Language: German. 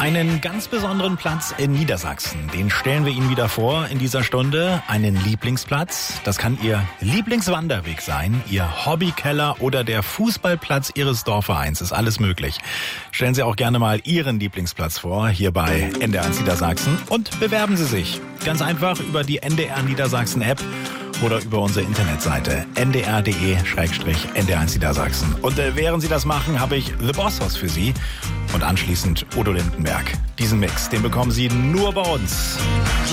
Einen ganz besonderen Platz in Niedersachsen, den stellen wir Ihnen wieder vor in dieser Stunde. Einen Lieblingsplatz, das kann Ihr Lieblingswanderweg sein, Ihr Hobbykeller oder der Fußballplatz Ihres Dorfvereins, ist alles möglich. Stellen Sie auch gerne mal Ihren Lieblingsplatz vor, hier bei NDR1 Niedersachsen und bewerben Sie sich. Ganz einfach über die NDR Niedersachsen App oder über unsere Internetseite ndr.de/NDR1 Niedersachsen. Und während Sie das machen, habe ich The Boss Hoss für Sie und anschließend Udo Lindenberg. Diesen Mix, den bekommen Sie nur bei uns.